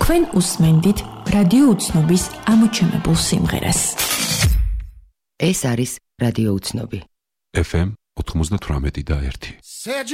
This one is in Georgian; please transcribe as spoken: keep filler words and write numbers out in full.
თქვენ უსმენდით რადიო უცნობის ამოჩემებულ სიმღერას. ეს არის რადიო უცნობი. ეფ ემ ოთხმოცდათვრამეტი და ერთი.